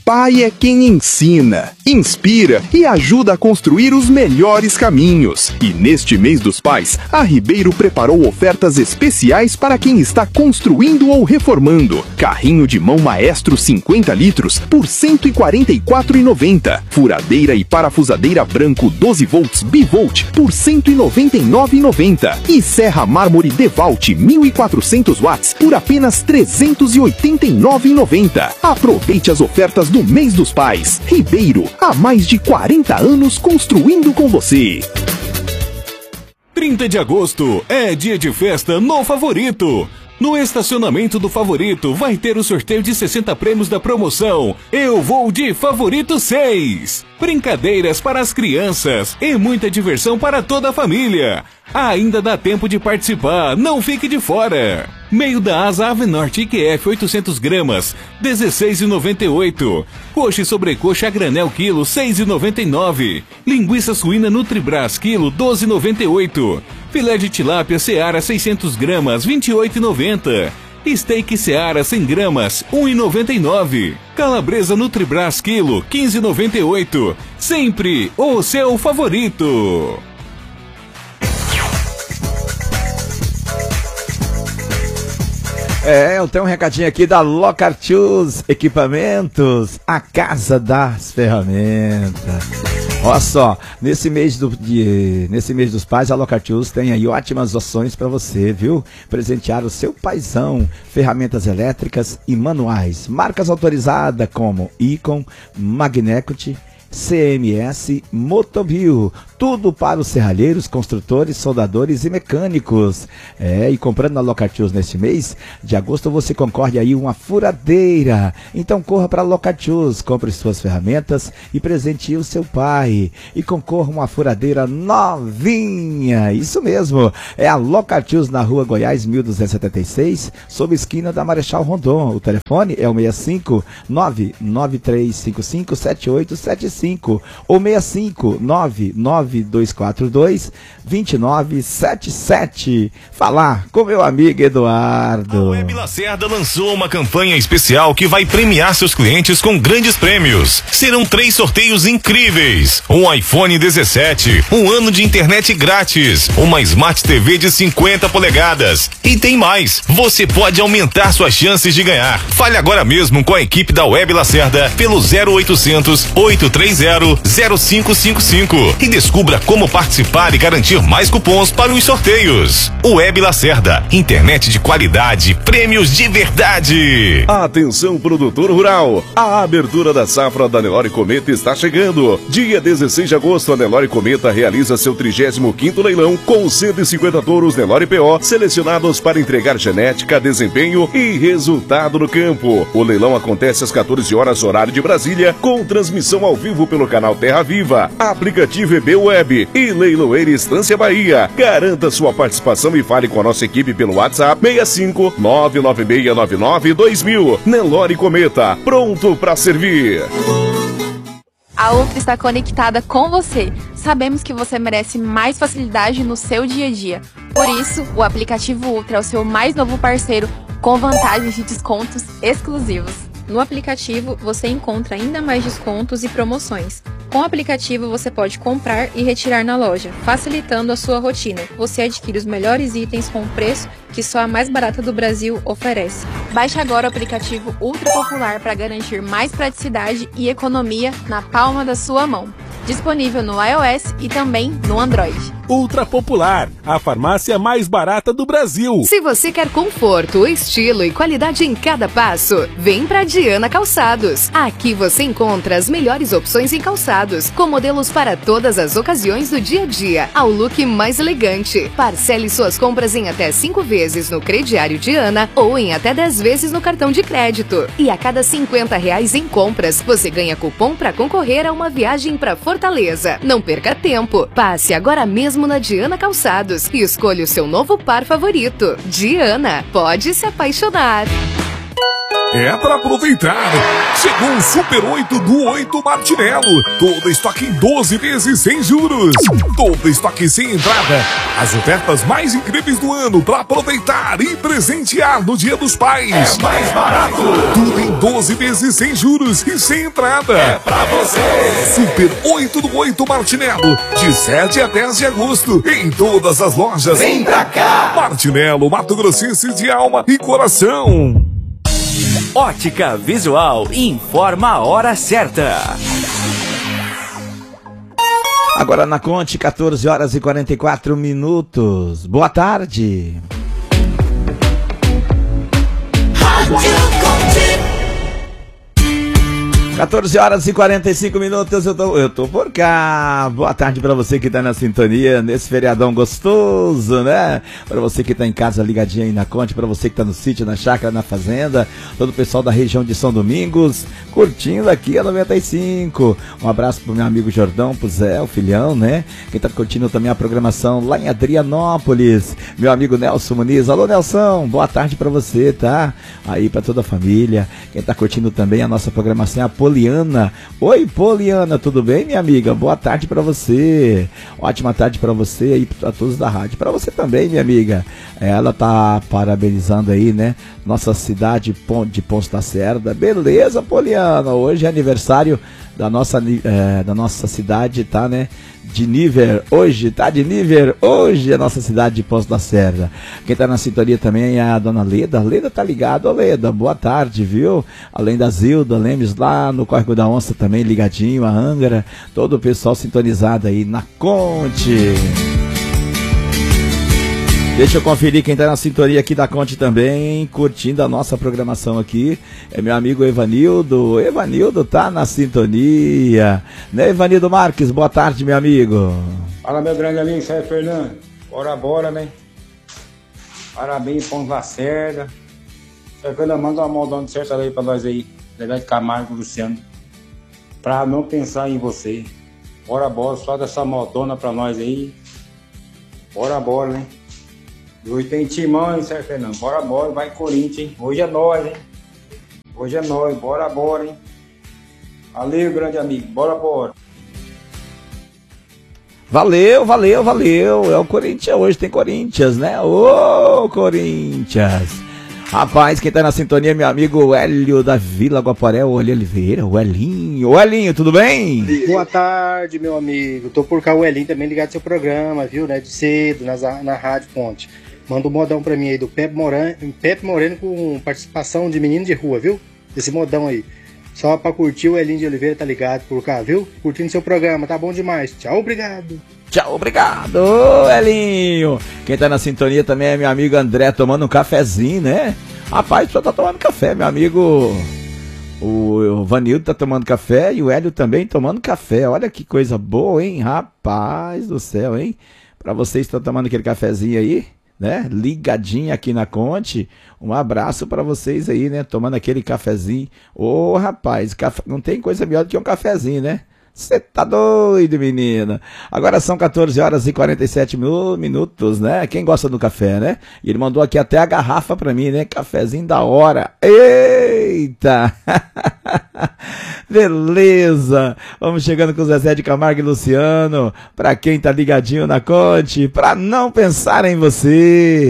pai é quem ensina, inspira e ajuda a construir os melhores caminhos. E neste mês dos pais, a Ribeiro preparou ofertas especiais para quem está construindo ou reformando. Carrinho de mão Maestro 50 litros por R$ 144,90. Furadeira e parafusadeira branco 12 volts bivolt por R$ 199,90. E serra mármore DeWalt 1400 watts por apenas R$ 389,90. Aproveite as ofertas do mês dos pais. Ribeiro, há mais de 40 anos construindo com você. 30 de agosto é dia de festa no Favorito. No estacionamento do Favorito vai ter o sorteio de 60 prêmios da promoção Eu Vou de Favorito 6. Brincadeiras para as crianças e muita diversão para toda a família. Ainda dá tempo de participar, não fique de fora. Meio da asa Ave Norte IQF 800 gramas, R$ 16,98. Coxa e sobrecoxa a granel quilo, R$ 6,99. Linguiça suína Nutribras quilo, R$ 12,98. Filé de tilápia Seara 600 gramas, R$ 28,90. Steak Seara 100 gramas, R$ 1,99. Calabresa Nutribras quilo, R$ 15,98. Sempre o seu favorito. Eu tenho um recadinho aqui da Lockhart Tools Equipamentos, a casa das ferramentas. Olha só, nesse mês dos pais, a Lockhart Tools tem aí ótimas opções para você, viu? Presentear o seu paizão, ferramentas elétricas e manuais. Marcas autorizadas como Icon, Magnecot, CMS, Motoview, tudo para os serralheiros, construtores, soldadores e mecânicos. E comprando na Lockhart Tools neste mês de agosto você concorre aí uma furadeira. Então corra para a Lockhart Tools, compre suas ferramentas e presenteie o seu pai. E concorra uma furadeira novinha. Isso mesmo, é a Lockhart Tools na Rua Goiás 1276, sob a esquina da Marechal Rondon. O telefone é o 65 99355 7875 ou 65 99242 2977. Falar com meu amigo Eduardo. A Web Lacerda lançou uma campanha especial que vai premiar seus clientes com grandes prêmios. Serão 3 sorteios incríveis: um iPhone 17, um ano de internet grátis, uma Smart TV de 50 polegadas. E tem mais, você pode aumentar suas chances de ganhar. Fale agora mesmo com a equipe da Web Lacerda pelo 0800 830 0555 e descubra como participar e garantir mais cupons para os sorteios. Web Lacerda, internet de qualidade, prêmios de verdade. Atenção, produtor rural, a abertura da safra da Nelore Cometa está chegando. Dia 16 de agosto, a Nelore Cometa realiza seu 35º leilão com 150 touros Nelore PO selecionados para entregar genética, desempenho e resultado no campo. O leilão acontece às 14 horas horário de Brasília, com transmissão ao vivo pelo canal Terra Viva, aplicativo EB Web e Leiloeira Estância Bahia. Garanta sua participação e fale com a nossa equipe pelo WhatsApp 65 99699 2000. Nelore Cometa, pronto para servir. A Ultra está conectada com você. Sabemos que você merece mais facilidade no seu dia a dia. Por isso, o aplicativo Ultra é o seu mais novo parceiro, com vantagens de descontos exclusivos. No aplicativo, você encontra ainda mais descontos e promoções. Com o aplicativo, você pode comprar e retirar na loja, facilitando a sua rotina. Você adquire os melhores itens com preço que só a mais barata do Brasil oferece. Baixe agora o aplicativo Ultra Popular para garantir mais praticidade e economia na palma da sua mão. Disponível no iOS e também no Android. Ultra Popular, a farmácia mais barata do Brasil. Se você quer conforto, estilo e qualidade em cada passo, vem pra Diana Calçados. Aqui você encontra as melhores opções em calçados, com modelos para todas as ocasiões do dia a dia, ao look mais elegante. Parcele suas compras em até 5 vezes no crediário Diana ou em até 10 vezes no cartão de crédito. E a cada R$50 em compras, você ganha cupom para concorrer a uma viagem para Fortaleza. Não perca tempo. Passe agora mesmo na Diana Calçados e escolha o seu novo par favorito. Diana, pode se apaixonar. É pra aproveitar. Chegou o Super 8 do 8 Martinello. Todo estoque em 12 vezes sem juros. Todo estoque sem entrada. As ofertas mais incríveis do ano pra aproveitar e presentear no Dia dos Pais. É mais barato. Tudo em 12 vezes sem juros e sem entrada. É pra você. Super 8 do 8 Martinello. De 7 a 10 de agosto. Em todas as lojas. Vem pra cá. Martinello, Mato Grossense de alma e coração. Ótica Visual informa a hora certa. Agora na Conte, 14 horas e 44 minutos. Boa tarde. Rádio 14 horas e 45 minutos, eu tô por cá. Boa tarde pra você que tá na sintonia, nesse feriadão gostoso, né? Pra você que tá em casa ligadinho aí na Conte, pra você que tá no sítio, na chácara, na fazenda, todo o pessoal da região de São Domingos, curtindo aqui a 95. Um abraço pro meu amigo Jordão, pro Zé, o filhão, né? Quem tá curtindo também a programação lá em Adrianópolis, meu amigo Nelson Muniz. Alô, Nelson, boa tarde pra você, tá? Aí pra toda a família. Quem tá curtindo também a nossa programação é a Poliana. Oi, Poliana, tudo bem, minha amiga? Boa tarde pra você. Ótima tarde pra você aí, pra todos da rádio. Pra você também, minha amiga. Ela tá parabenizando aí, né? Nossa cidade de Ponce da Serra. Beleza, Poliana. Hoje é aniversário da nossa cidade, tá, né? De nível, hoje, tá de nível, hoje é a nossa cidade de Ponce da Serra. Quem tá na sintonia também é a dona Leda. Leda tá ligado, Leda, boa tarde, viu? Além da Zilda Lemes lá no Córrego da Onça também, ligadinho, a Angra, todo o pessoal sintonizado aí na Conte. Deixa eu conferir quem tá na sintonia aqui da Conte também, curtindo a nossa programação aqui. É meu amigo Evanildo. Evanildo tá na sintonia. Né, Evanildo Marques? Boa tarde, meu amigo. Fala, meu grande amigo Sérgio Fernando. Bora, né? Parabéns, Ponce da Serra. Sérgio Fernando, manda uma modona de certa aí pra nós aí. Legal de Camargo, Luciano. Pra não pensar em você. Bora, só dessa modona pra nós aí. Bora, né? Hoje tem timão, hein, Sérgio Fernando? Bora, vai Corinthians, hein? Hoje é nós, hein? Hoje é nós, bora, hein? Valeu, grande amigo, bora. Valeu. É o Corinthians, hoje tem Corinthians, né? Ô, Corinthians. Rapaz, quem tá na sintonia é meu amigo Hélio da Vila Guaporé, o Hélio Oliveira, o Helinho. Ô, Helinho, tudo bem? Boa tarde, meu amigo. Tô por cá, o Helinho também ligado no seu programa, viu, né? De cedo, na Rádio Ponte. Manda um modão pra mim aí do Pepe Moreno com participação de menino de rua, viu? Esse modão aí. Só pra curtir, o Helinho de Oliveira tá ligado por cá, viu? Curtindo seu programa, tá bom demais. Tchau, obrigado. Tchau, obrigado, ô, Elinho. Quem tá na sintonia também é meu amigo André, tomando um cafezinho, né? Rapaz, só tá tomando café, meu amigo. O Vanildo tá tomando café e o Hélio também tomando café. Olha que coisa boa, hein? Rapaz do céu, hein? Pra vocês que estão tomando aquele cafezinho aí, né? Ligadinho aqui na Conte. Um abraço pra vocês aí, né? Tomando aquele cafezinho. Ô, rapaz, não tem coisa melhor do que um cafezinho, né? Você tá doido, menina. Agora são 14 horas e 47 minutos, né? Quem gosta do café, né? E ele mandou aqui até a garrafa pra mim, né? Cafezinho da hora. Eita! Beleza! Vamos chegando com o Zezé de Camargo e Luciano. Pra quem tá ligadinho na Conte, pra não pensar em você.